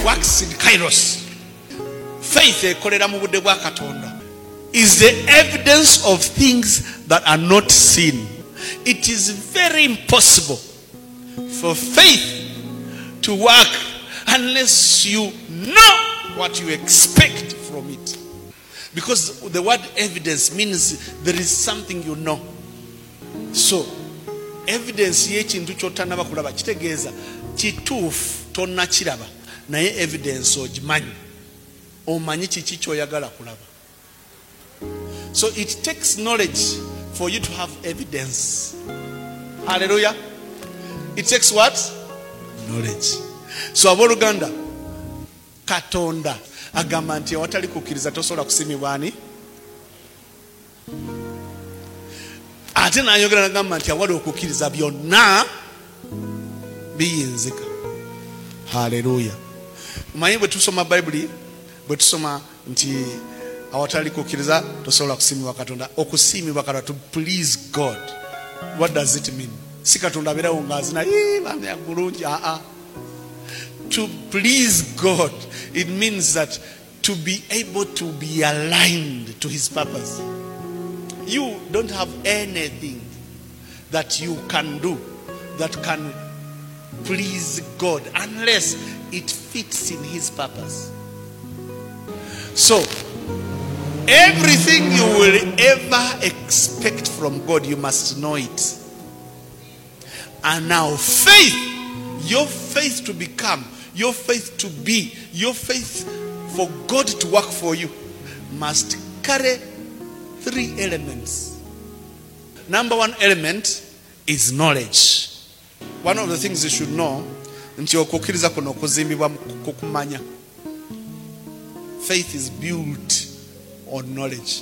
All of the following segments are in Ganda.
works in kairos. Faith ekolera mu budde bwa Katonda is the evidence of things that are not seen. It is very impossible for faith to work unless you know what you expect from it. Because the word evidence means there is something you know. So, evidence y'ekintu ky'otanaba kulaba kitegeeza kituufu tonna kiraba naye evidence ogimanyi. Omanyi kiki ky'oyagala kulaba. So it takes knowledge for you to have evidence. Hallelujah. It takes what? Knowledge. So abooluganda Katonda agamba nti awatali kukkiriza tosobola kusimibwa ani? Ate n'ayogera n'agamba nti awali okukkiriza byonna biyinzika. Hallelujah. Manyi bwe tusoma Bayibuli, bwe tusoma nti awatali kukkiriza tosobola kusimibwa Katonda. Okusimibwa Katonda, to please God. What does it mean? Si Katonda abeerawo ng'azina bamya bulungi. To please God, it means that to be able to be aligned to his purpose. You don't have anything that you can do that can please God unless it fits in his purpose. So everything you will ever expect from God, you must know it. And now faith, your faith to become, your faith to be, your faith for God to work for you must carry 3 elements. Number 1 element is knowledge. One of the things you should know, nti okukkiriza kuno kuzimbibwa ku kumanya. Faith is built on knowledge.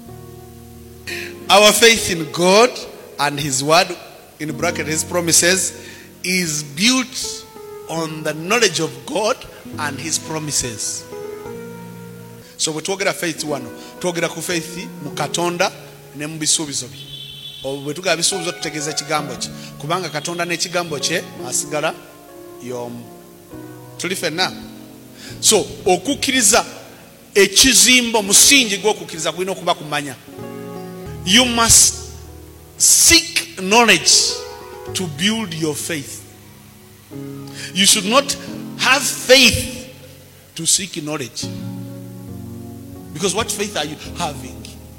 Our faith in God and his word, in bracket his promises, is built on the knowledge of God and his promises. So we twogera faith wano, twogera ku faith mu Katonda ne mu bisuubizo bye. Bwe tugaba bisuubizo tutegeeza ekigambo kye, kubanga Katonda n'ekigambo kye asigala y'omu. Tuli ffenna. So okukkiriza ekizimbo, musingi gw'okukkiriza kulina okuba kumanya. You must seek knowledge to build your faith. You should not have faith to seek knowledge. Because what faith are you having?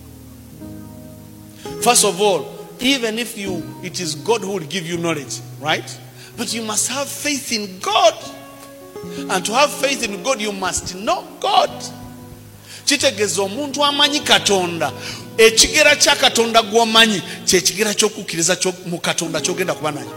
First of all, even if it is God who will give you knowledge, right? But you must have faith in God. And to have faith in God, you must know God. Kitegeeza omuntu amanyi Katonda, ekigera kya Katonda gw'omanyi kye kigera ky'okukkiriza mu Katonda ky'ogenda kuba nayo.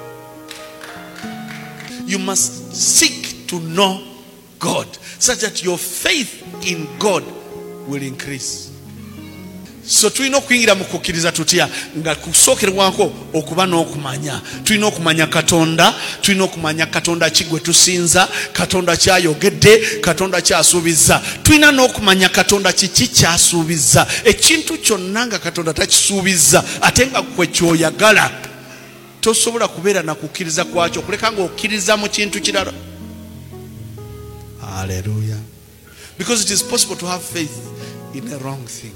You must seek to know God such that your faith in God will increase. So tulina okuyingira mu kukkiriza tutya nga kusookerwako okuba n'okumanya. Tulina okumanya Katonda, tulina okumanya Katonda ki gwe tusinza, Katonda kyayogedde, Katonda kyasuubiza. Tulina n'okumanya Katonda kiki kyasuubiza. Ekintu kyonna nga Katonda takisuubiza ate nga kwe kyoyagala, tosobola kubeera na kukkiriza kwakyo, kuleka nga okkiriza mu kintu kirala. Hallelujah. Because it is possible to have faith in a wrong thing.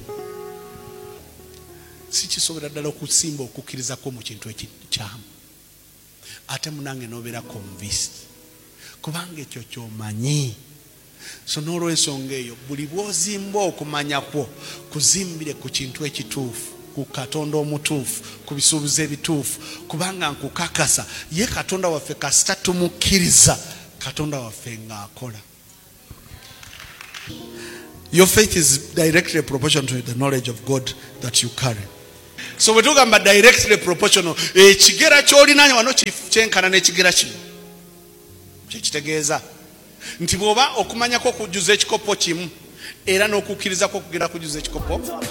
Si kisobola ddala okusimba okukkirizako mu kintu ekikyamu ate munange n'obeera convinced kubanga ekyo ky'omanyi. So n'olw'ensonga eyo buli bw'ozimba okumanya kwo kuzimbire ku kintu ekituufu, ku Katonda omutuufu, ku bisuubizo ebituufu, kubanga nkukakasa ye Katonda waffe kasita tumukkiriza, Katonda waffe ng'akola. Your faith is directly proportional to the knowledge of God that you carry. So we're talking about directly proportional. Ekigera ky'olina wano kyenkana n'ekigera kino. Kitegeeza nti bw'oba okumanya ko kujjuza ekikopo kimu era n'okukkiriza ko kugera kujjuza ekikopo